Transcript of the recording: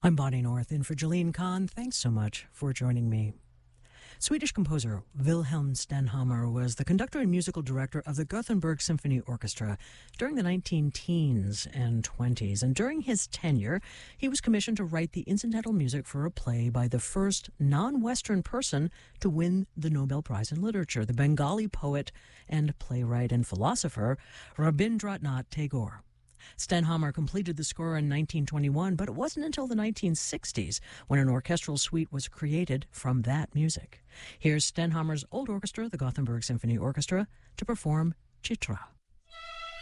I'm Bonnie North in for Jolene Kahn. Thanks so much for joining me. Swedish composer Wilhelm Stenhammar was the conductor and musical director of the Gothenburg Symphony Orchestra during the 19-teens and 20s. And during his tenure, he was commissioned to write the incidental music for a play by the first non-Western person to win the Nobel Prize in Literature, the Bengali poet and playwright and philosopher Rabindranath Tagore. Stenhammar completed the score in 1921, but it wasn't until the 1960s when an orchestral suite was created from that music. Here's Stenhammar's old orchestra, the Gothenburg Symphony Orchestra, to perform Chitra.